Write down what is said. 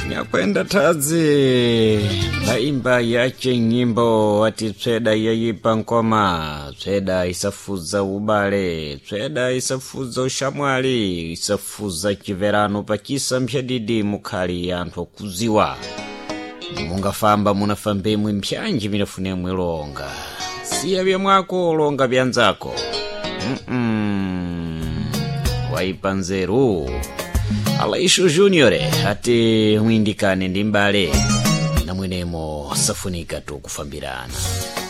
Nyakwenda tadzi laimba yache nyimbo ati tsweda yayipa nkoma, tsweda isafuza ubale, tsweda isafuza ushamwali, isafuza chiverano pakisa mshadidi mukhali anthu okuziwa. Mungafamba munafambemwe mpyanji minafunemwe longa, siya byamwako longa byanzako. Waipa nzeru Alaisho Junior ati mwindikane ndi mbale na mwenemo safunika tu kufambirana.